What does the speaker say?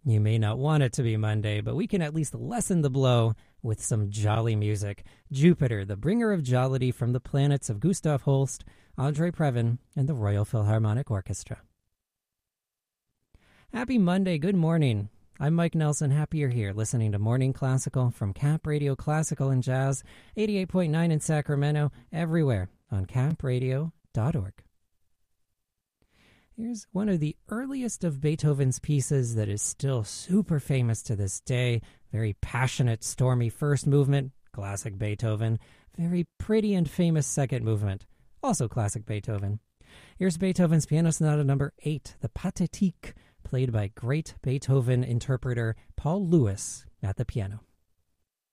You may not want it to be Monday, but we can at least lessen the blow with some jolly music. Jupiter, the bringer of jollity from the planets of Gustav Holst, Andre Previn, and the Royal Philharmonic Orchestra. Happy Monday, good morning. I'm Mike Nelson, happy you're here, listening to Morning Classical from Cap Radio Classical and Jazz, 88.9 in Sacramento, everywhere on capradio.org. Here's one of the earliest of Beethoven's pieces that is still super famous to this day. Very passionate, stormy first movement, classic Beethoven. Very pretty and famous second movement, also classic Beethoven. Here's Beethoven's Piano Sonata number 8, the Pathétique, played by great Beethoven interpreter Paul Lewis at the piano.